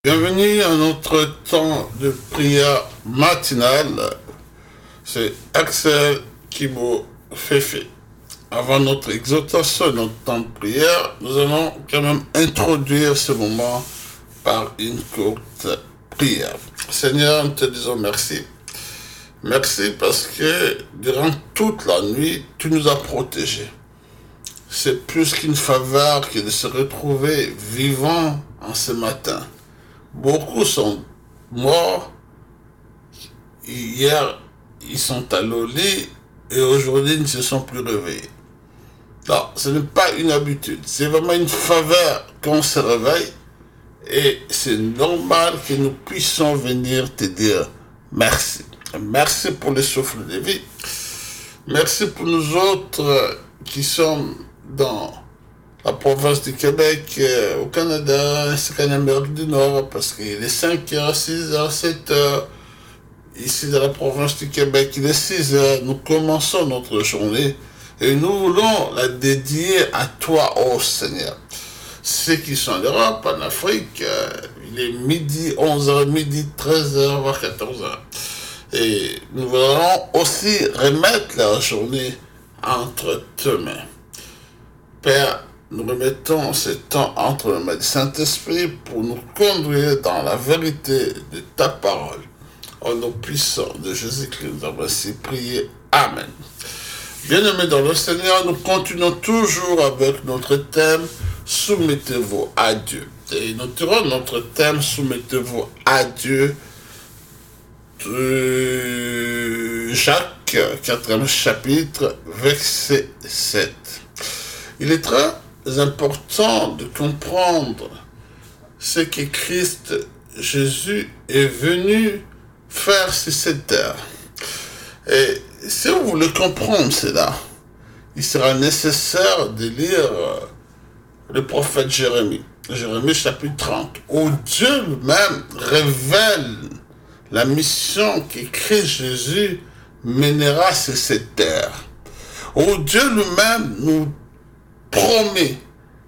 Bienvenue à notre temps de prière matinale. C'est Axel Kibo Fefe. Avant notre exhortation, notre temps de prière, nous allons quand même introduire ce moment par une courte prière. Seigneur, nous te disons merci. Merci parce que durant toute la nuit, tu nous as protégés. C'est plus qu'une faveur que de se retrouver vivants en ce matin. Beaucoup sont morts. Hier, ils sont allés au lit et aujourd'hui, ils ne se sont plus réveillés. Non, ce n'est pas une habitude. C'est vraiment une faveur qu'on se réveille et c'est normal que nous puissions venir te dire merci. Merci pour le souffle de vie. Merci pour nous autres qui sommes dans la province du Québec, au Canada, ainsi qu'en Amérique du Nord, parce qu'il est 5h, 6h, 7h. Ici, dans la province du Québec, il est 6h. Nous commençons notre journée et nous voulons la dédier à toi, ô Seigneur. Ceux qui sont en Europe, en Afrique, il est midi, 11h, midi, 13h, voire 14h. Et nous voulons aussi remettre la journée entre tes mains. Père, nous remettons ce temps entre les mains du Saint-Esprit pour nous conduire dans la vérité de ta parole. Au nom puissant de Jésus-Christ, nous avons ainsi prié. Amen. Bien-aimés dans le Seigneur, nous continuons toujours avec notre thème « Soumettez-vous à Dieu ». Et nous tirons notre thème « Soumettez-vous à Dieu » de Jacques, 4e chapitre, verset 7. Il est très important de comprendre ce que Christ Jésus est venu faire sur cette terre. Et si vous voulez comprendre cela, il sera nécessaire de lire le prophète Jérémie, Jérémie chapitre 30, où Dieu lui-même révèle la mission que Christ Jésus mènera sur cette terre. Où Dieu lui-même nous promet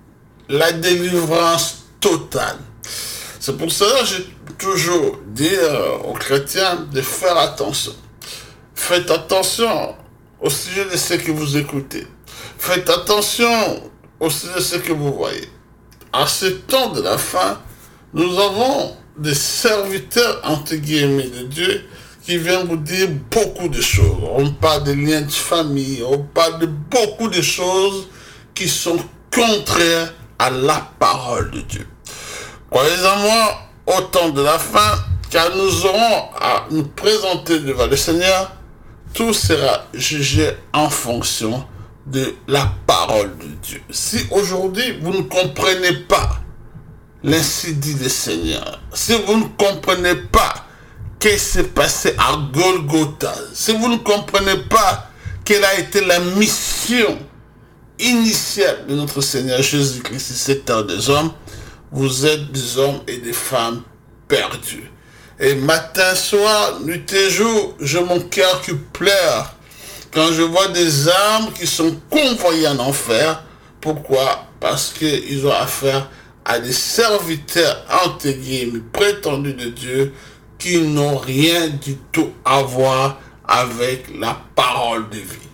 la délivrance totale. C'est pour cela que j'ai toujours dit aux chrétiens de faire attention. Faites attention au sujet de ce que vous écoutez. Faites attention au sujet de ce que vous voyez. À ce temps de la fin, nous avons des serviteurs entre guillemets de Dieu qui viennent vous dire beaucoup de choses. On parle de liens de famille, on parle de beaucoup de choses qui sont contraires à la parole de Dieu. Croyez-en-moi, au temps de la fin, car nous aurons à nous présenter devant le Seigneur, tout sera jugé en fonction de la parole de Dieu. Si aujourd'hui vous ne comprenez pas l'ainsi dit le Seigneur, si vous ne comprenez pas ce qui s'est passé à Golgotha, si vous ne comprenez pas quelle a été la mission initiale de notre Seigneur Jésus-Christ sur cette terre des hommes, vous êtes des hommes et des femmes perdus. Et matin, soir, nuit et jour, j'ai mon cœur qui pleure quand je vois des âmes qui sont convoyées en enfer. Pourquoi? Parce qu'ils ont affaire à des serviteurs entre guillemets prétendus de Dieu qui n'ont rien du tout à voir avec la parole de vie.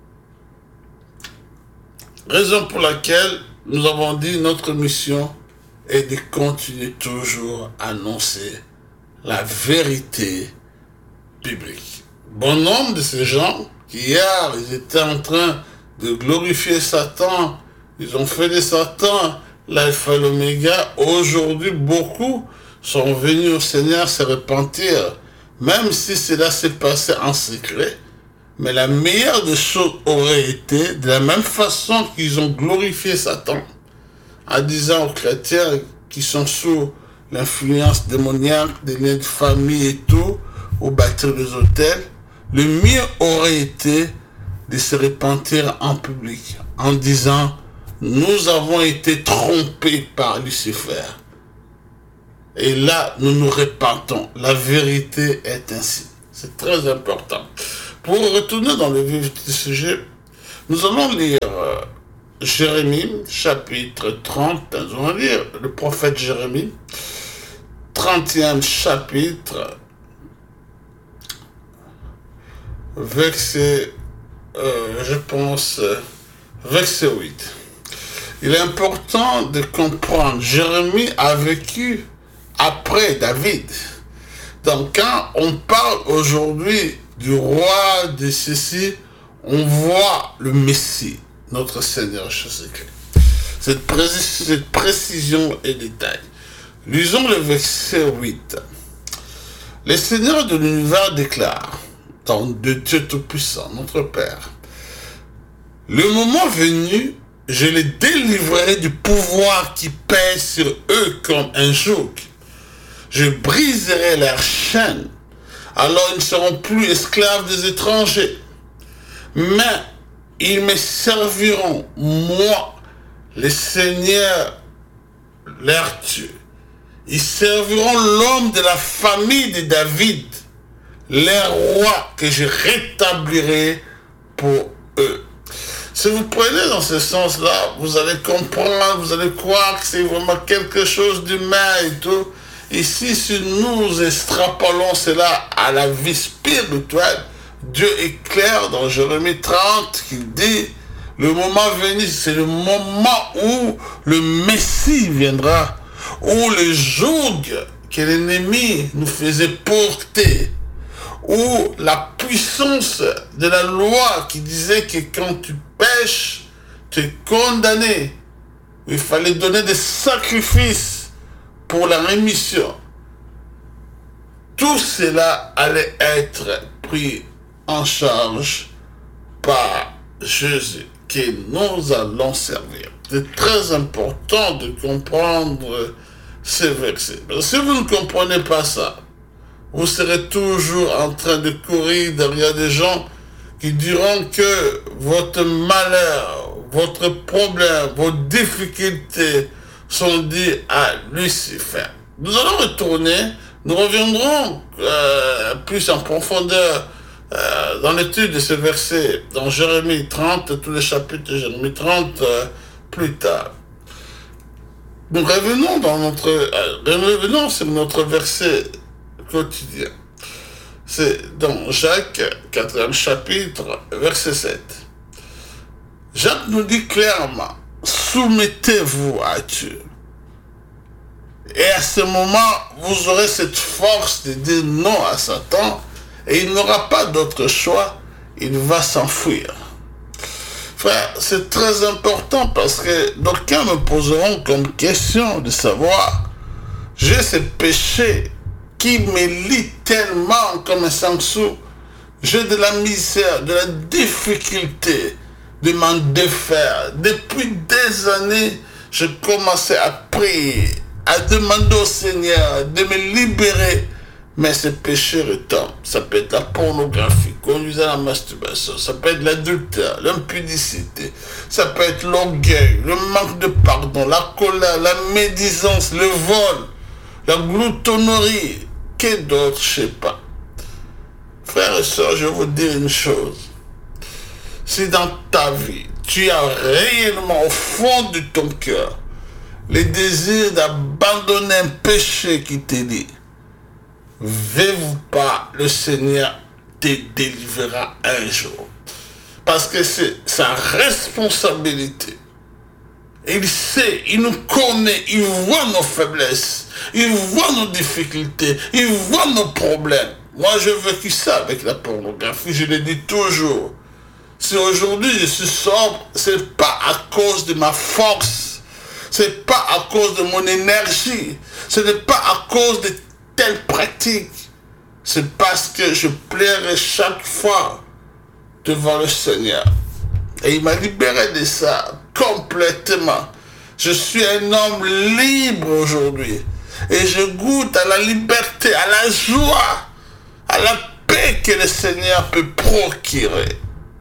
Raison pour laquelle nous avons dit notre mission est de continuer toujours à annoncer la vérité biblique. Bon nombre de ces gens qui hier ils étaient en train de glorifier Satan, ils ont fait de Satan l'alpha et l'oméga. Aujourd'hui, beaucoup sont venus au Seigneur se repentir, même si cela s'est passé en secret. Mais la meilleure des choses aurait été, de la même façon qu'ils ont glorifié Satan, en disant aux chrétiens qui sont sous l'influence démoniaque, des liens de famille et tout, ou bâtir des hôtels, le mieux aurait été de se repentir en public, en disant « Nous avons été trompés par Lucifer. » Et là, nous nous repentons. La vérité est ainsi. C'est très important. Pour retourner dans le vif du sujet, nous allons lire Jérémie, chapitre 30. Nous allons lire le prophète Jérémie, 30e chapitre, verset, verset 8. Il est important de comprendre, Jérémie a vécu après David. Donc quand on parle aujourd'hui du roi de ceci, on voit le Messie, notre Seigneur Jésus-Christ. Cette précision et détail. Lisons le verset 8. Le Seigneur de l'univers déclare, dans de Dieu Tout-Puissant, notre Père, le moment venu, je les délivrerai du pouvoir qui pèse sur eux comme un joug. Je briserai leurs chaînes, alors ils ne seront plus esclaves des étrangers. Mais ils me serviront, moi, le Seigneur, leur Dieu. Ils serviront l'homme de la famille de David, leur roi que je rétablirai pour eux. Si vous prenez dans ce sens-là, vous allez comprendre, vous allez croire que c'est vraiment quelque chose d'humain et tout. Ici, si nous extrapolons cela à la vie spirituelle, Dieu est clair dans Jérémie 30 qui dit, le moment venu, c'est le moment où le Messie viendra, où le joug que l'ennemi nous faisait porter, où la puissance de la loi qui disait que quand tu pêches, tu es condamné. Il fallait donner des sacrifices pour la rémission. Tout cela allait être pris en charge par Jésus que nous allons servir. C'est très important de comprendre ces versets. Si vous ne comprenez pas ça, vous serez toujours en train de courir derrière des gens qui diront que votre malheur, votre problème, vos difficultés sont dues à Lucifer. Nous allons retourner, nous reviendrons plus en profondeur dans l'étude de ce verset, dans Jérémie 30, tous les chapitres de Jérémie 30 plus tard. Nous revenons sur notre verset quotidien. C'est dans Jacques, 4e chapitre, verset 7. Jacques nous dit clairement, soumettez-vous à Dieu. Et à ce moment, vous aurez cette force de dire non à Satan, et il n'aura pas d'autre choix, il va s'enfuir. Frère, c'est très important parce que d'aucuns me poseront comme question de savoir, j'ai ce péché qui me lie tellement comme un sangsou. J'ai de la misère, de la difficulté de m'en défaire. Depuis des années, je commençais à prier, à demander au Seigneur de me libérer. Mais ce péché retombe. Ça peut être la pornographie, conduisant à la masturbation, ça peut être l'adultère, l'impudicité, ça peut être l'orgueil, le manque de pardon, la colère, la médisance, le vol, la gloutonnerie. Que d'autres, je ne sais pas. Frères et sœurs, je vais vous dire une chose. Si dans ta vie, tu as réellement au fond de ton cœur le désir d'abandonner un péché qui te lie, veux-vous pas, le Seigneur te délivrera un jour. Parce que c'est sa responsabilité. Il sait, il nous connaît, il voit nos faiblesses, il voit nos difficultés, il voit nos problèmes. Moi, j'ai vécu ça avec la pornographie, je le dis toujours. Si aujourd'hui je suis sobre, c'est pas à cause de ma force, c'est pas à cause de mon énergie, ce n'est pas à cause de telle pratique. C'est parce que je plairai chaque fois devant le Seigneur. Et il m'a libéré de ça complètement. Je suis un homme libre aujourd'hui. Et je goûte à la liberté, à la joie, à la paix que le Seigneur peut procurer.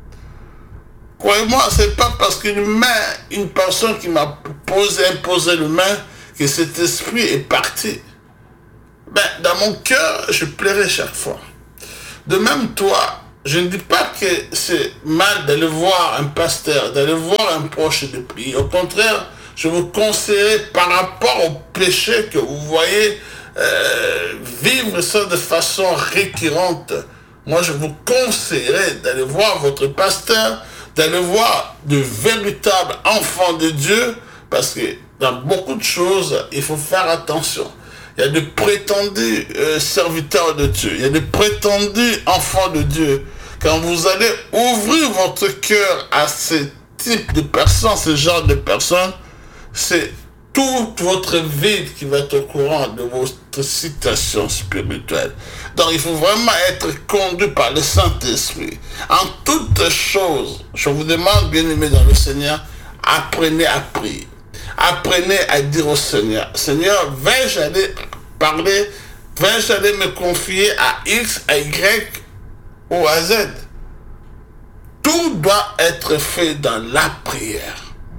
Croyez-moi, c'est pas parce une personne qui m'a imposé le main, que cet esprit est parti. Ben, dans mon cœur, je plairai chaque fois. De même, toi, je ne dis pas que c'est mal d'aller voir un pasteur, d'aller voir un proche de prier. Au contraire, je vous conseillerais par rapport au péché que vous voyez vivre ça de façon récurrente, moi je vous conseillerais d'aller voir votre pasteur, d'aller voir de véritables enfants de Dieu, parce que dans beaucoup de choses, il faut faire attention. Il y a de prétendus serviteurs de Dieu, il y a de prétendus enfants de Dieu. Quand vous allez ouvrir votre cœur à ce type de personnes, ce genre de personnes, c'est toute votre vie qui va être au courant de votre situation spirituelle. Donc il faut vraiment être conduit par le Saint-Esprit. En toutes choses, je vous demande, bien-aimés dans le Seigneur, apprenez à prier. Apprenez à dire au Seigneur, Seigneur, vais-je aller parler, vais-je aller me confier à X, à Y ou à Z? Tout doit être fait dans la prière.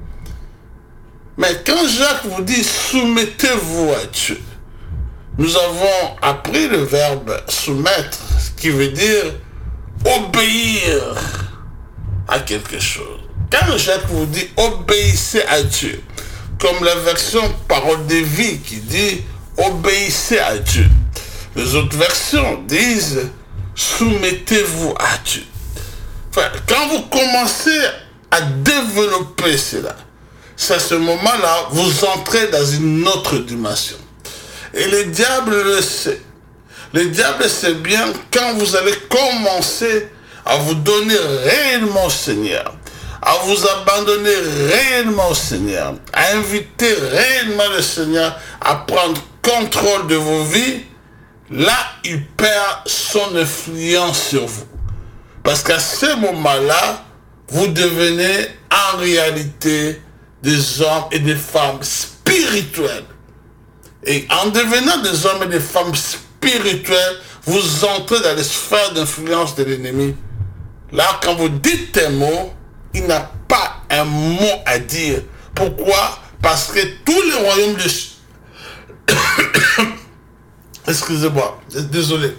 Mais quand Jacques vous dit soumettez-vous à Dieu, nous avons appris le verbe soumettre, ce qui veut dire obéir à quelque chose. Quand Jacques vous dit obéissez à Dieu, comme la version parole de vie qui dit obéissez à Dieu, les autres versions disent soumettez-vous à Dieu. Enfin, quand vous commencez à développer cela, c'est à ce moment-là, vous entrez dans une autre dimension. Et le diable le sait. Le diable sait bien quand vous allez commencer à vous donner réellement au Seigneur, à vous abandonner réellement au Seigneur, à inviter réellement le Seigneur à prendre contrôle de vos vies, là, il perd son influence sur vous. Parce qu'à ce moment-là, vous devenez en réalité des hommes et des femmes spirituels. Et en devenant des hommes et des femmes spirituels, vous entrez dans les sphères d'influence de l'ennemi. Là, quand vous dites un mot, il n'a pas un mot à dire. Pourquoi? Parce que tous les royaumes de... Excusez-moi, désolé.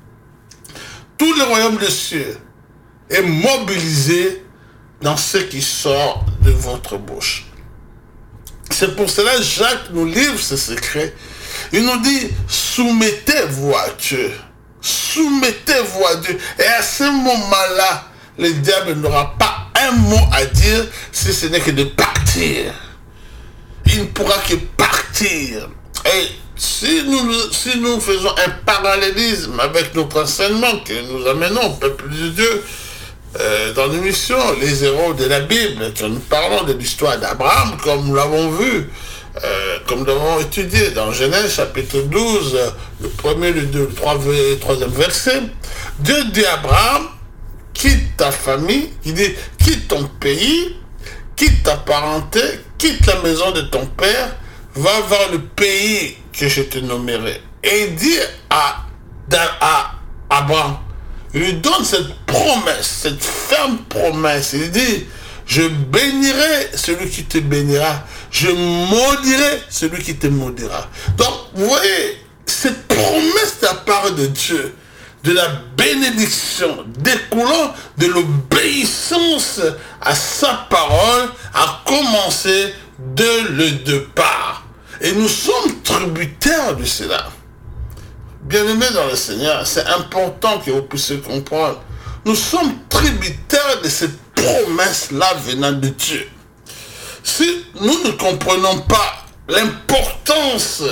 Tout le royaume des cieux est mobilisé dans ce qui sort de votre bouche. C'est pour cela que Jacques nous livre ce secret. Il nous dit, soumettez-vous à Dieu. Soumettez-vous à Dieu. Et à ce moment-là, le diable n'aura pas un mot à dire si ce n'est que de partir. Il ne pourra que partir. Et si nous faisons un parallélisme avec notre enseignement que nous amenons au peuple de Dieu, dans l'émission Les Héros de la Bible, quand nous parlons de l'histoire d'Abraham, comme nous l'avons vu, comme nous l'avons étudié dans Genèse chapitre 12, le premier, le 2, le troisième verset, Dieu dit à Abraham, quitte ta famille, il dit, quitte ton pays, quitte ta parenté, quitte la maison de ton père, va vers le pays que je te nommerai. Et il dit à Abraham, il lui donne cette promesse, cette ferme promesse. Il dit, je bénirai celui qui te bénira, je maudirai celui qui te maudira. Donc, vous voyez, cette promesse de la part de Dieu, de la bénédiction découlant de l'obéissance à sa parole, a commencé dès le départ. Et nous sommes tributaires de cela. Bien-aimés dans le Seigneur, c'est important que vous puissiez comprendre. Nous sommes tributaires de cette promesse-là venant de Dieu. Si nous ne comprenons pas l'importance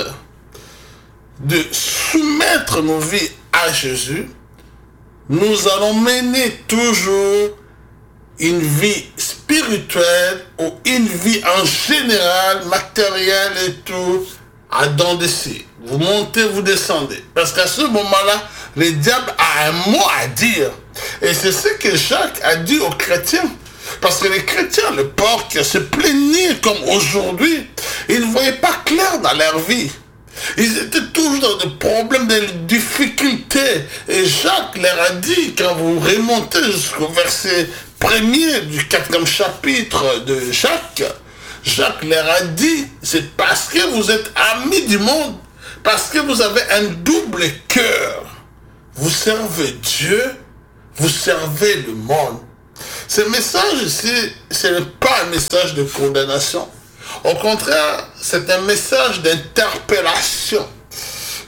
de soumettre nos vies à Jésus, nous allons mener toujours une vie spirituelle ou une vie en général, matérielle et tout, à dents de scie. Vous montez, vous descendez. Parce qu'à ce moment-là, le diable a un mot à dire. Et c'est ce que Jacques a dit aux chrétiens. Parce que les chrétiens, l'époque, se plaignaient comme aujourd'hui. Ils ne voyaient pas clair dans leur vie. Ils étaient toujours dans des problèmes, des difficultés. Et Jacques leur a dit, quand vous remontez jusqu'au verset 1er du 4e chapitre de Jacques, Jacques leur a dit, c'est parce que vous êtes amis du monde, parce que vous avez un double cœur. Vous servez Dieu, vous servez le monde. Ce message ici, ce n'est pas un message de condamnation. Au contraire, c'est un message d'interpellation.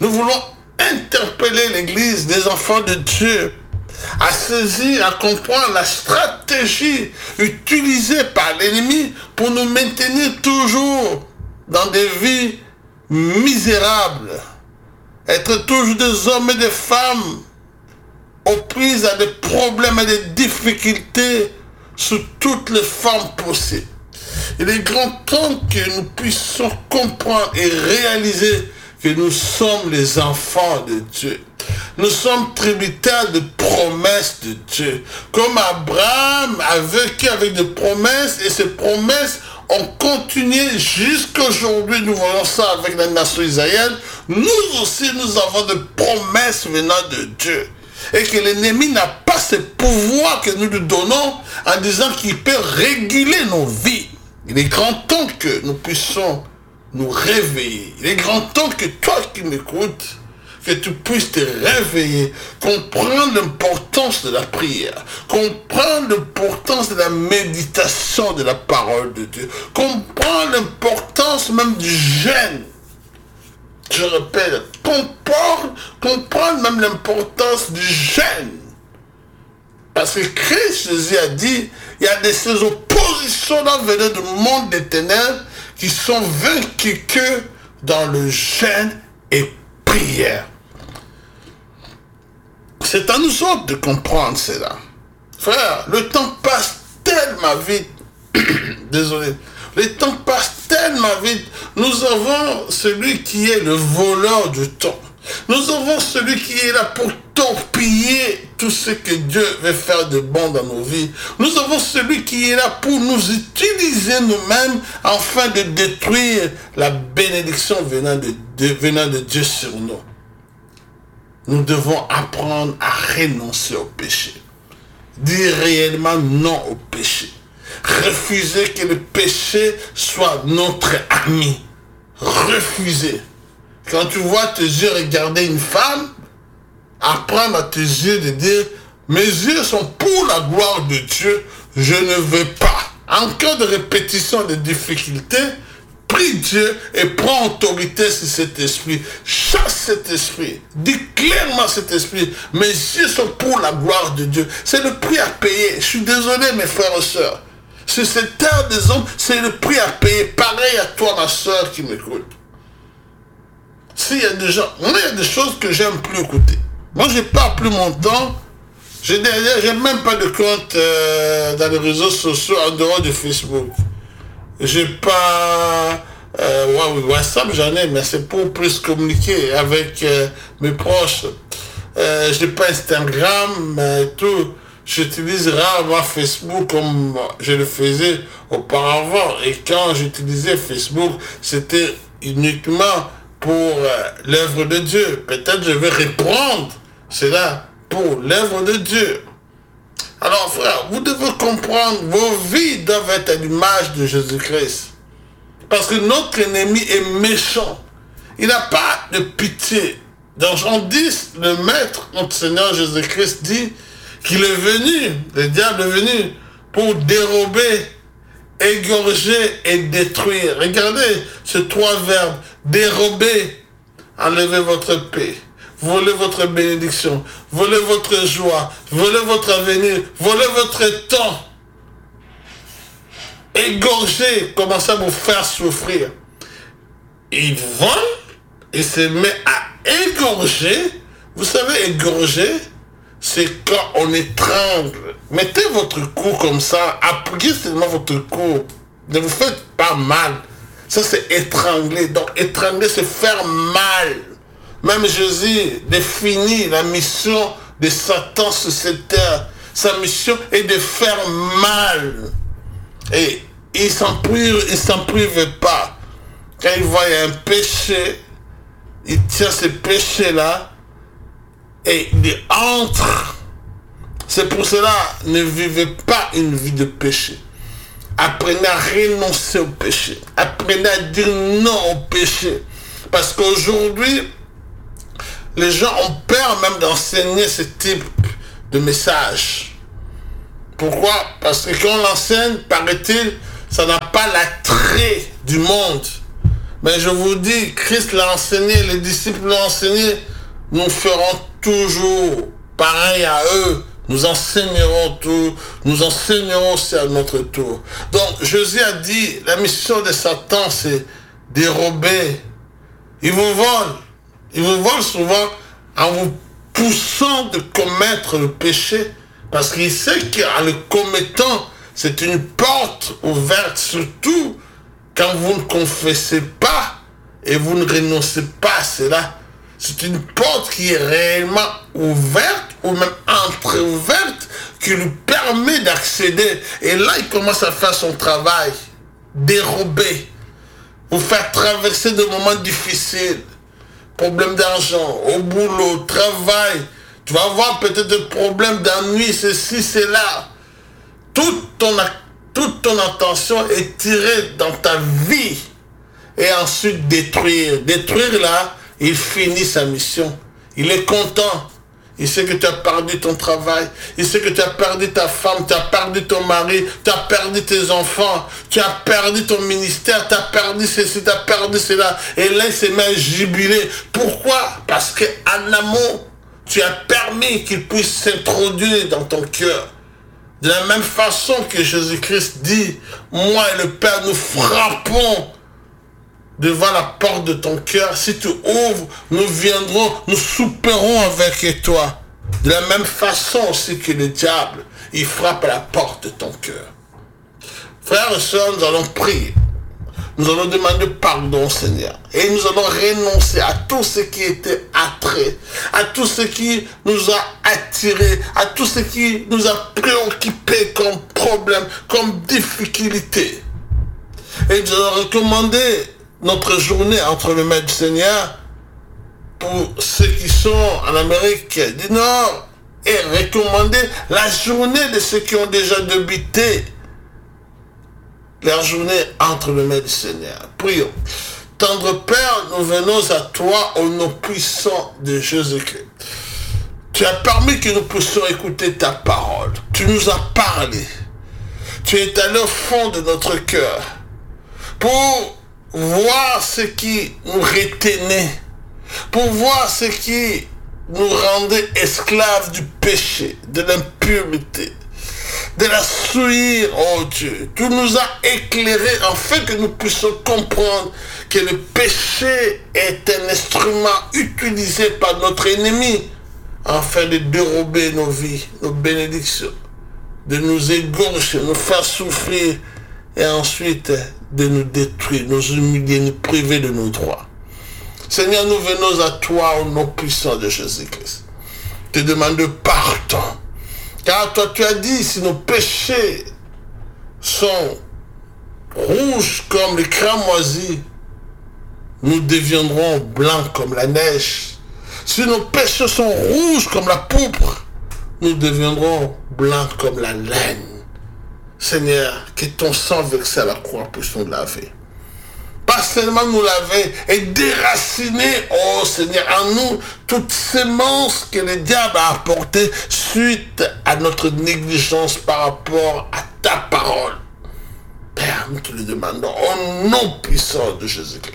Nous voulons interpeller l'Église des enfants de Dieu à saisir, à comprendre la stratégie utilisée par l'ennemi pour nous maintenir toujours dans des vies misérables. Être toujours des hommes et des femmes aux prises à des problèmes et des difficultés sous toutes les formes possibles. Il est grand temps que nous puissions comprendre et réaliser que nous sommes les enfants de Dieu. Nous sommes tributaires de promesses de Dieu. Comme Abraham a vécu avec des promesses et ces promesses ont continué jusqu'à aujourd'hui. Nous voyons ça avec la nation israélienne. Nous aussi, nous avons des promesses venant de Dieu. Et que l'ennemi n'a pas ce pouvoir que nous lui donnons en disant qu'il peut réguler nos vies. Il est grand temps que nous puissions nous réveiller. Il est grand temps que toi qui m'écoutes, que tu puisses te réveiller, comprendre l'importance de la prière, comprendre l'importance de la méditation de la parole de Dieu, comprendre l'importance même du jeûne. Je répète, comprendre même l'importance du jeûne. Parce que Christ, Jésus a dit, il y a de ces oppositions-là venant du monde des ténèbres qui sont vaincues que dans le jeûne et prière. C'est à nous autres de comprendre cela. Frère, le temps passe tellement vite. Désolé. Le temps passe tellement vite. Nous avons celui qui est le voleur du temps. Nous avons celui qui est là pour torpiller tout ce que Dieu veut faire de bon dans nos vies. Nous avons celui qui est là pour nous utiliser nous-mêmes afin de détruire la bénédiction venant de Dieu sur nous. Nous devons apprendre à renoncer au péché. Dire réellement non au péché. Refuser que le péché soit notre ami. Refuser. Quand tu vois tes yeux regarder une femme, apprendre à tes yeux de dire, mes yeux sont pour la gloire de Dieu, je ne veux pas. En cas de répétition de difficultés, prie Dieu et prends autorité sur cet esprit. Chasse cet esprit. Dis clairement cet esprit. Mes yeux sont pour la gloire de Dieu. C'est le prix à payer. Je suis désolé mes frères et sœurs. Sur cette terre des hommes, c'est le prix à payer. Pareil à toi ma sœur qui m'écoute. S'il y a des gens, il y a des choses que j'aime plus écouter. Moi, je perds plus mon temps. J'ai même pas de compte dans les réseaux sociaux en dehors de Facebook. J'ai pas WhatsApp, j'en ai, mais c'est pour plus communiquer avec mes proches. J'ai pas Instagram et tout. J'utilise rarement Facebook comme je le faisais auparavant. Et quand j'utilisais Facebook, c'était uniquement pour l'œuvre de Dieu. Peut-être je vais reprendre cela pour l'œuvre de Dieu. Alors frère, vous devez comprendre, vos vies doivent être à l'image de Jésus-Christ. Parce que notre ennemi est méchant. Il n'a pas de pitié. Dans Jean 10, le Maître, notre Seigneur Jésus-Christ dit qu'il est venu, le diable est venu pour dérober, égorger et détruire. Regardez ces trois verbes. Dérober, enlever votre paix, voler votre bénédiction, voler votre joie, voler votre avenir, voler votre temps. Égorger, commencer à vous faire souffrir. Il vole, il se met à égorger. Vous savez, égorger, c'est quand on étrangle. Mettez votre cou comme ça, appuyez seulement votre cou. Ne vous faites pas mal. Ça, c'est étrangler. Donc, étrangler, c'est faire mal. Même Jésus définit la mission de Satan sur cette terre. Sa mission est de faire mal. Et il s'en prive pas. Quand il voit un péché, il tient ce péché-là et il entre. C'est pour cela, ne vivez pas une vie de péché. Apprenez à renoncer au péché. Apprenez à dire non au péché. Parce qu'aujourd'hui, les gens ont peur même d'enseigner ce type de message. Pourquoi? Parce que quand on l'enseigne, paraît-il, ça n'a pas l'attrait du monde. Mais je vous dis, Christ l'a enseigné, les disciples l'ont enseigné, nous ferons toujours pareil à eux. Nous enseignerons tout, nous enseignerons aussi à notre tour. Donc, Jésus a dit, la mission de Satan, c'est dérober. Il vous vole souvent en vous poussant de commettre le péché. Parce qu'il sait qu'en le commettant, c'est une porte ouverte, surtout quand vous ne confessez pas et vous ne renoncez pas à cela. C'est une porte qui est réellement ouverte ou même entre-ouverte qui lui permet d'accéder. Et là, il commence à faire son travail. Dérober. Vous faire traverser des moments difficiles. Problème d'argent, au boulot, travail. Tu vas avoir peut-être des problèmes d'ennui, ceci, cela. Toute ton attention est tirée dans ta vie. Et ensuite détruire. Détruire là, il finit sa mission. Il est content. Il sait que tu as perdu ton travail. Il sait que tu as perdu ta femme. Tu as perdu ton mari. Tu as perdu tes enfants. Tu as perdu ton ministère. Tu as perdu ceci. Tu as perdu cela. Et là, il s'est mis à jubiler. Pourquoi? Parce qu'en amont, tu as permis qu'il puisse s'introduire dans ton cœur. De la même façon que Jésus-Christ dit, moi et le Père, nous frappons devant la porte de ton cœur. Si tu ouvres, nous viendrons, nous souperons avec toi. De la même façon aussi que le diable, il frappe à la porte de ton cœur. Frères et sœurs, nous allons prier. Nous allons demander pardon, Seigneur. Et nous allons renoncer à tout ce qui était attrait, à tout ce qui nous a attirés, à tout ce qui nous a préoccupés comme problème, comme difficulté. Et nous allons recommander notre journée entre les mains du Seigneur pour ceux qui sont en Amérique du Nord et recommander la journée de ceux qui ont déjà débuté leur journée entre les mains du Seigneur. Prions. Tendre Père, nous venons à toi au nom puissant de Jésus-Christ. Tu as permis que nous puissions écouter ta parole. Tu nous as parlé. Tu es allé au fond de notre cœur pour voir ce qui nous retenait, pour voir ce qui nous rendait esclaves du péché, de l'impureté, de la souillure, oh Dieu. Tu nous as éclairés afin que nous puissions comprendre que le péché est un instrument utilisé par notre ennemi afin de dérober nos vies, nos bénédictions, de nous égorger, nous faire souffrir et ensuite de nous détruire, nous humilier, nous priver de nos droits. Seigneur, nous venons à toi au nom puissant de Jésus-Christ. Te demande pardon. Car toi, tu as dit, si nos péchés sont rouges comme les cramoisis, nous deviendrons blancs comme la neige. Si nos péchés sont rouges comme la pourpre, nous deviendrons blancs comme la laine. Seigneur, que ton sang versé à la croix puisse nous laver. Pas seulement nous laver et déraciner, oh Seigneur, en nous toute sémence que le diable a apportée suite à notre négligence par rapport à ta parole. Père, nous te le demandons au nom puissant de Jésus-Christ.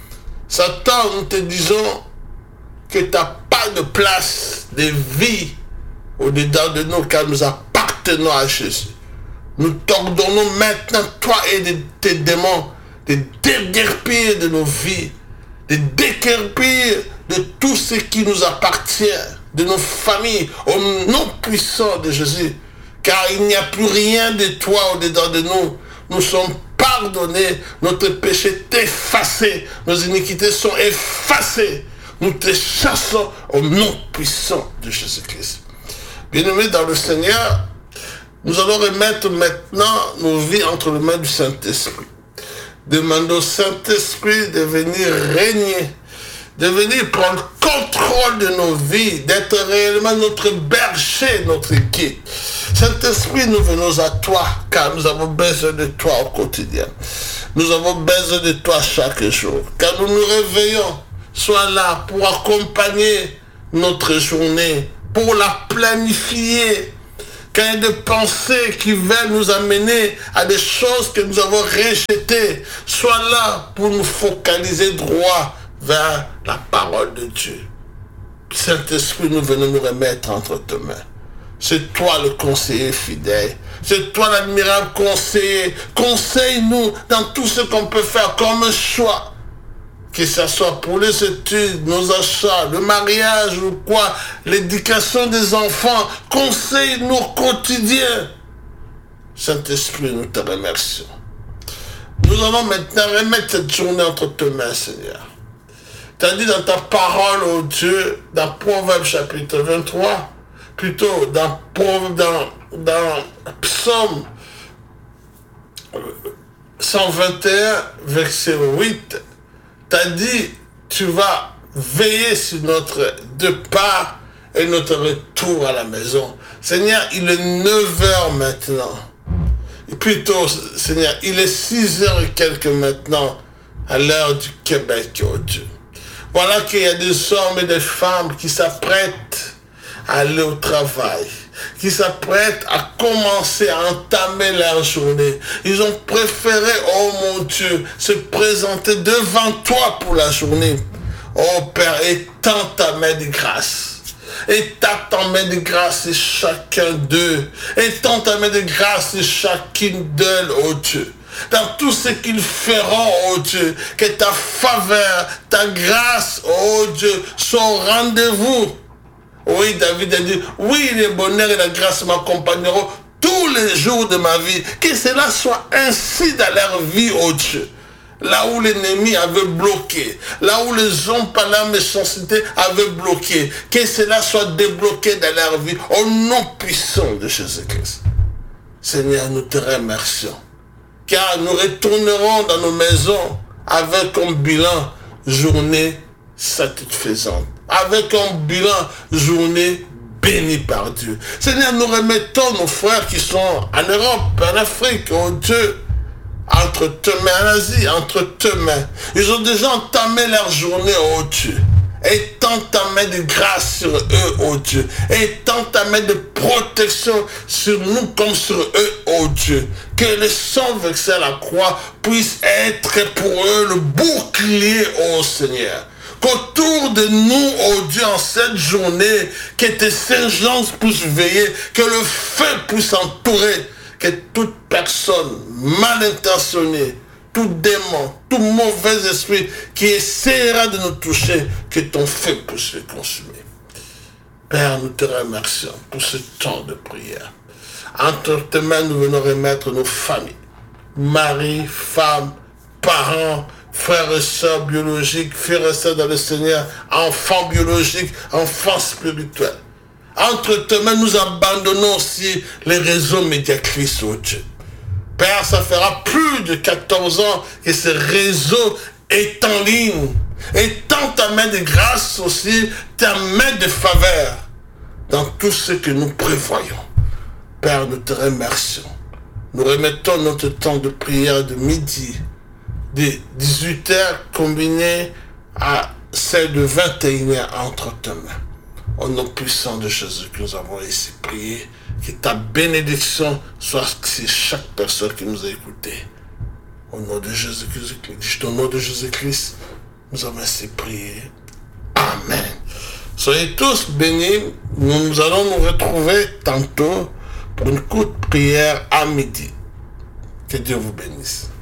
Satan, nous te disons que tu n'as pas de place de vie au-dedans de nous car nous appartenons à Jésus. Nous t'ordonnons maintenant, toi et tes démons, de déguerpir de nos vies, de déguerpir de tout ce qui nous appartient, de nos familles, au nom puissant de Jésus. Car il n'y a plus rien de toi au-dedans de nous. Nous sommes pardonnés, notre péché est effacé, nos iniquités sont effacées. Nous te chassons au nom puissant de Jésus-Christ. Bien-aimés dans le Seigneur, nous allons remettre maintenant nos vies entre les mains du Saint-Esprit. Demandons au Saint-Esprit de venir régner, de venir prendre contrôle de nos vies, d'être réellement notre berger, notre guide. Saint-Esprit, nous venons à toi, car nous avons besoin de toi au quotidien. Nous avons besoin de toi chaque jour, car nous nous réveillons. Sois là pour accompagner notre journée, pour la planifier. Quand il y a des pensées qui veulent nous amener à des choses que nous avons rejetées, sois là pour nous focaliser droit vers la parole de Dieu. Saint-Esprit, nous venons nous remettre entre tes mains. C'est toi le conseiller fidèle. C'est toi l'admirable conseiller. Conseille-nous dans tout ce qu'on peut faire comme choix. Que ce soit pour les études, nos achats, le mariage ou quoi, l'éducation des enfants. Conseille-nous au quotidien. Saint-Esprit, nous te remercions. Nous allons maintenant remettre cette journée entre tes mains, Seigneur. Tu as dit dans ta parole, ô Dieu, dans Proverbe chapitre 23, plutôt dans Psaume 121, verset 8, tu as dit, tu vas veiller sur notre départ et notre retour à la maison. Seigneur, il est 9 heures maintenant. Et plutôt, Seigneur, il est 6 heures et quelques maintenant, à l'heure du Québec, oh Dieu. Voilà qu'il y a des hommes et des femmes qui s'apprêtent à aller au travail, qui s'apprêtent à commencer à entamer leur journée. Ils ont préféré, oh mon Dieu, se présenter devant toi pour la journée. Oh Père, étends ta main de grâce. Étends ta main de grâce sur chacun d'eux. Étends ta main de grâce sur chacune d'elles, oh Dieu. Dans tout ce qu'ils feront, oh Dieu, que ta faveur, ta grâce, oh Dieu, soit au rendez-vous. Oui, David a dit, oui, le bonheur et la grâce m'accompagneront tous les jours de ma vie. Que cela soit ainsi dans leur vie, oh Dieu. Là où l'ennemi avait bloqué, là où les hommes par la méchanceté avaient bloqué, que cela soit débloqué dans leur vie, au nom puissant de Jésus-Christ. Seigneur, nous te remercions. Car nous retournerons dans nos maisons avec un bilan journée satisfaisante. Avec un bilan journée bénie par Dieu. Seigneur, nous remettons nos frères qui sont en Europe, en Afrique, oh Dieu, entre tes mains, en Asie, entre tes mains. Ils ont déjà entamé leur journée, oh Dieu. Étends ta main de grâce sur eux, oh Dieu. Étends ta main de protection sur nous comme sur eux, oh Dieu. Que le sang versé à la croix puisse être pour eux le bouclier, oh Seigneur. Qu'autour de nous, oh Dieu, en cette journée, que tes saints anges puissent veiller, que le feu puisse entourer, que toute personne mal intentionnée, tout démon, tout mauvais esprit qui essaiera de nous toucher, que ton feu puisse le consumer. Père, nous te remercions pour ce temps de prière. Entre tes mains, nous venons remettre nos familles, mari, femme, parents, frères et sœurs biologiques, frères et sœurs dans le Seigneur, enfants biologiques, enfants spirituels. Entre tes mains, nous abandonnons aussi les réseaux médiatrices, oh Dieu. Père, ça fera plus de 14 ans que ce réseau est en ligne. Étends ta main de grâce aussi, ta main de faveur dans tout ce que nous prévoyons. Père, nous te remercions. Nous remettons notre temps de prière de midi, de 18h combiné à celle de 21h entre tes mains. Au nom puissant de Jésus que nous avons ici prié, que ta bénédiction soit sur chaque personne qui nous a écoutés. Au nom de Jésus-Christ, au nom de Jésus-Christ, nous avons ainsi prié. Amen. Soyez tous bénis. Nous allons nous retrouver tantôt pour une courte prière à midi. Que Dieu vous bénisse.